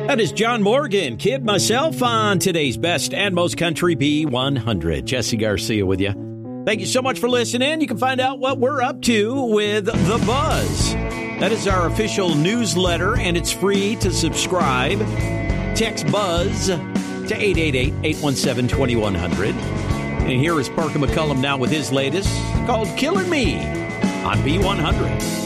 That is John Morgan, Kid myself, on today's Best and Most Country B100. Jesse Garcia with you. Thank you so much for listening. You can find out what we're up to with The Buzz. That is our official newsletter, and it's free to subscribe. Text BUZZ to 888-817-2100. And here is Parker McCullum now with his latest, called Killing Me on B100.